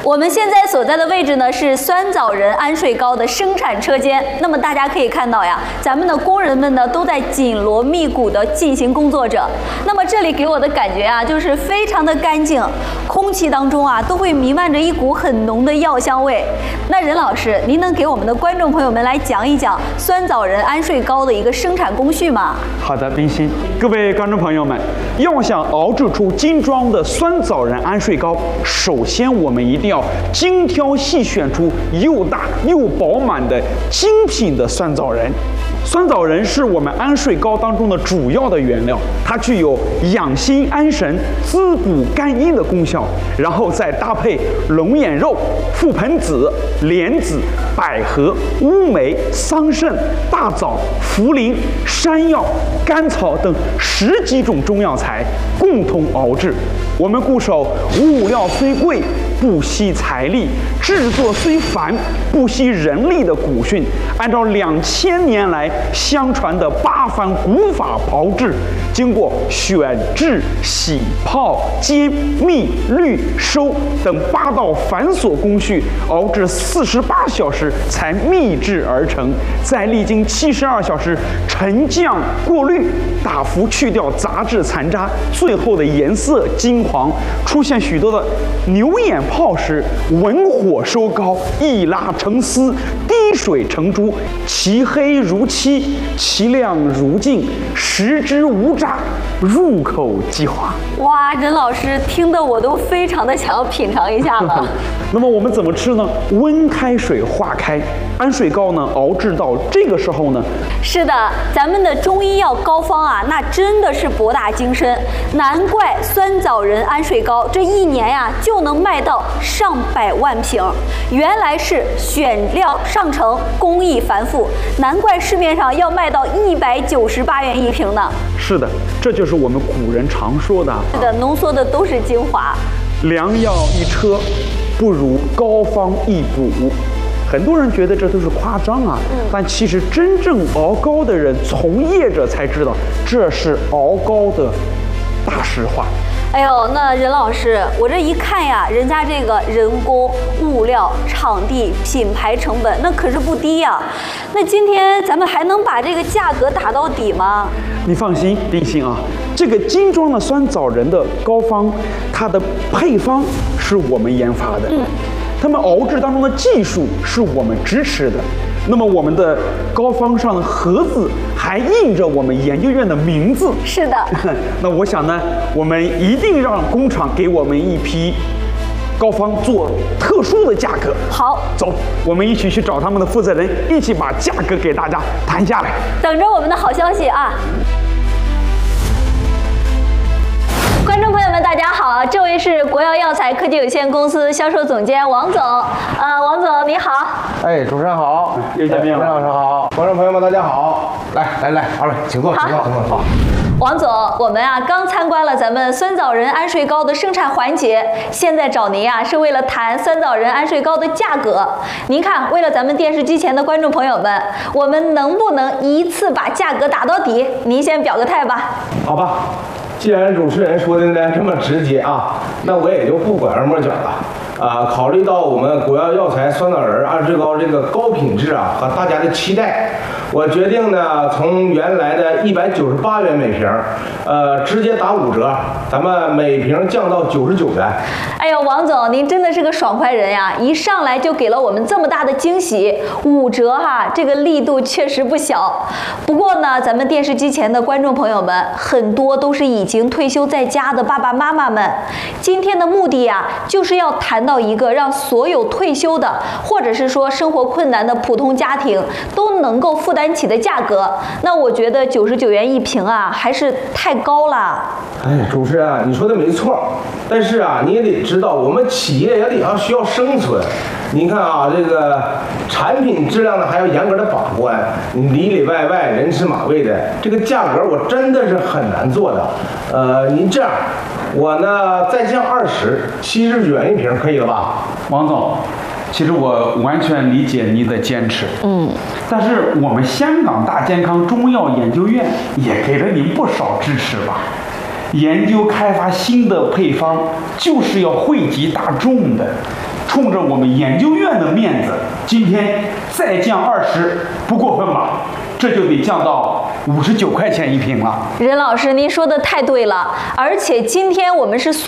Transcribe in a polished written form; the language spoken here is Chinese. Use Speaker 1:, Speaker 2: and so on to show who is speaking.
Speaker 1: 我们现在所在的位置呢是酸枣仁安睡糕的生产车间。那么大家可以看到呀，咱们的工人们呢都在紧锣密鼓地进行工作着。那么这里给我的感觉啊，就是非常的干净，空气当中啊都会弥漫着一股很浓的药香味。那任老师，您能给我们的观众朋友们来讲一讲酸枣仁安睡糕的一个生产工序吗？
Speaker 2: 好的，冰心，各位观众朋友们，要想熬制出精装的酸枣仁安睡糕，首先我们一定要精挑细选出又大又饱满的精品的酸枣仁。酸枣仁是我们安睡糕当中的主要的原料，它具有养心安神、滋补肝阴的功效，然后再搭配龙眼肉、覆盆子、莲子、百合、乌梅、桑葚、大枣、茯苓、山药、甘草等10几种中药材共同熬制。我们固守物料虽贵，不惜财力；制作虽繁，不惜人力的古训，按照2000年来相传的8番古法炮制，经过选制、洗、泡、煎、蜜、滤、收等8道繁琐工序，熬制48小时才秘制而成，再历经72小时沉降过滤，大幅去掉杂质残渣，最后的颜色金黄，出现许多的牛眼泡时，文火收高，一拉成丝，滴水成珠，其黑如漆，其亮如镜，食之无渣，入口即化。
Speaker 1: 哇，任老师听得我都非常的想要品尝一下了。
Speaker 2: 那么我们怎么吃呢？温开水化开，安睡糕呢熬制到这个时候呢，
Speaker 1: 是的，咱们的中医药膏方啊，那真的是博大精深，难怪酸枣仁安睡糕这1年呀就能卖到上百万瓶。原来是选料上乘，工艺繁复，难怪市面上要卖到198元1瓶呢。
Speaker 2: 是的，这就是我们古人常说的，
Speaker 1: 是的，浓缩的都是精华。
Speaker 2: 良药一车，不如膏方一补。很多人觉得这都是夸张啊，但其实真正熬糕的人、从业者才知道，这是熬糕的大实话。
Speaker 1: 哎呦，那任老师，我这一看呀，人家这个人工、物料、场地、品牌成本，那可是不低呀。那今天咱们还能把这个价格打到底吗？
Speaker 2: 你放心，冰心啊，这个精装的酸枣仁的膏方，它的配方是我们研发的，他们熬制当中的技术是我们支持的。那么我们的膏方上的盒子还印着我们研究院的名字。
Speaker 1: 是的。
Speaker 2: 那我想呢，我们一定让工厂给我们一批膏方做特殊的价格。
Speaker 1: 好，
Speaker 2: 走，我们一起去找他们的负责人，一起把价格给大家谈下来。
Speaker 1: 等着我们的好消息啊！观众朋友们，大家好，这位是国药药材科技有限公司销售总监王总。王总你好。
Speaker 3: 哎，主持人好，
Speaker 2: 又见面了。
Speaker 3: 任老师好，观众朋友们大家好。来，二位请坐，请坐。好。
Speaker 1: 王总，我们啊刚参观了咱们酸枣仁安睡糕的生产环节，现在找您啊是为了谈酸枣仁安睡糕的价格。您看，为了咱们电视机前的观众朋友们，我们能不能一次把价格打到底？您先表个态吧。
Speaker 3: 好吧，既然主持人说的呢这么直接啊，那我也就不拐弯抹角了。考虑到我们国药药材酸枣仁安睡糕这个高品质啊和大家的期待，我决定呢从原来的198元每瓶，直接打5折，咱们每瓶降到99元。
Speaker 1: 哎呦，王总，您真的是个爽快人呀！一上来就给了我们这么大的惊喜，5折哈，这个力度确实不小。不过呢，咱们电视机前的观众朋友们，很多都是已经退休在家的爸爸妈妈们。今天的目的呀，就是要谈到一个让所有退休的，或者是说生活困难的普通家庭都能够负担起的价格。那我觉得99元1瓶啊，还是太高了。
Speaker 3: 哎，主持人啊，你说的没错，但是啊，你也得知道，我们企业也得需要生存。您看啊，这个产品质量呢还要严格的把关，你里里外外人吃马喂的，这个价格我真的是很难做的。您这样，我呢再降70元1瓶，可以了吧？
Speaker 2: 王总，其实我完全理解您的坚持，但是我们香港大健康中药研究院也给了您不少支持吧。研究开发新的配方，就是要惠及大众的。 冲着我们研究院的面子，今天再降20，不过分吧？这就得降到59块钱一瓶了。
Speaker 1: 任老师，您说的太对了，而且今天我们是